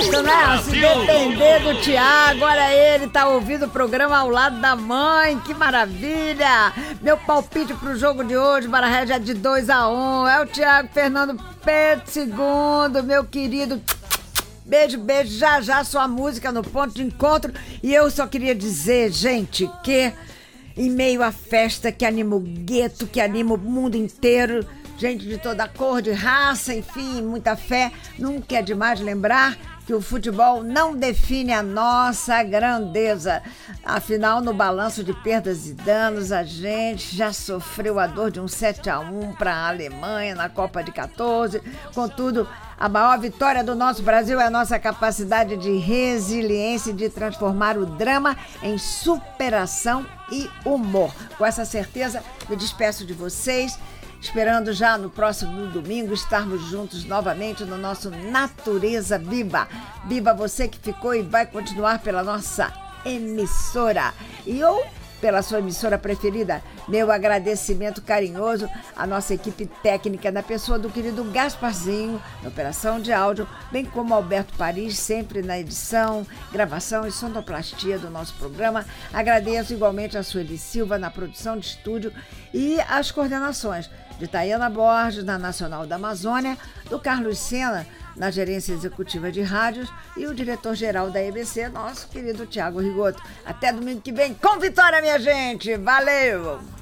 certo, né? Se depender do Thiago, olha ele, tá ouvindo o programa ao lado da mãe, que maravilha! Meu palpite pro jogo de hoje, Barra é de 2-1, é o Thiago Fernando Pedro II, meu querido. Beijo, beijo, já já sua música no ponto de encontro. E eu só queria dizer, gente, que em meio à festa que anima o gueto, que anima o mundo inteiro, gente de toda cor, de raça, enfim, muita fé, nunca é demais lembrar que o futebol não define a nossa grandeza. Afinal, no balanço de perdas e danos, a gente já sofreu a dor de um 7-1 para a Alemanha na Copa de 14. Contudo, a maior vitória do nosso Brasil é a nossa capacidade de resiliência e de transformar o drama em superação e humor. Com essa certeza, me despeço de vocês, esperando já no próximo domingo estarmos juntos novamente no nosso Natureza Viva. Viva você que ficou e vai continuar pela nossa emissora. E eu, pela sua emissora preferida, meu agradecimento carinhoso à nossa equipe técnica, na pessoa do querido Gasparzinho, na operação de áudio, bem como Alberto Paris, sempre na edição, gravação e sonoplastia do nosso programa. Agradeço igualmente a Sueli Silva na produção de estúdio e as coordenações de Tayana Borges, na Nacional da Amazônia, do Carlos Sena, na gerência executiva de rádios, e o diretor-geral da EBC, nosso querido Thiago Rigoto. Até domingo que vem, com vitória, minha gente! Valeu!